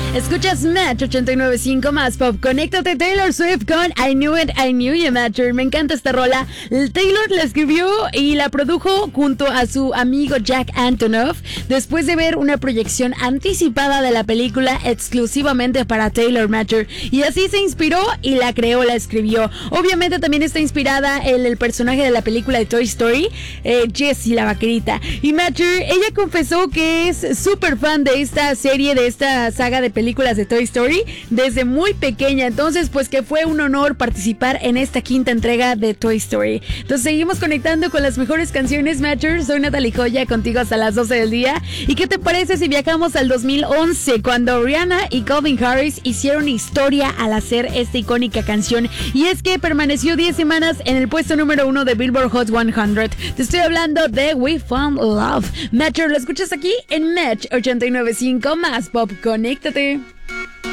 Escuchas Match 89.5 más pop. Conéctate Taylor Swift con I Knew It, I Knew You Matcher. Me encanta esta rola. Taylor la escribió y la produjo junto a su amigo Jack Antonoff después de ver una proyección anticipada de la película exclusivamente para Taylor Matcher. Y así se inspiró y la creó, la escribió. Obviamente también está inspirada en el personaje de la película de Toy Story, Jessie la vaquerita. Y Matcher, ella confesó que es súper fan de esta serie, de esta saga de películas de Toy Story desde muy pequeña. Entonces, pues que fue un honor participar en esta quinta entrega de Toy Story. Entonces seguimos conectando con las mejores canciones, Matcher. Soy Natalie Joya, contigo hasta las 12 del día. ¿Y qué te parece si viajamos al 2011, cuando Rihanna y Calvin Harris hicieron historia al hacer esta icónica canción? Y es que permaneció 10 semanas en el puesto número 1 de Billboard Hot 100. Te estoy hablando de We Found Love. Matcher, lo escuchas aquí en Match 89.5 más pop. Conéctate.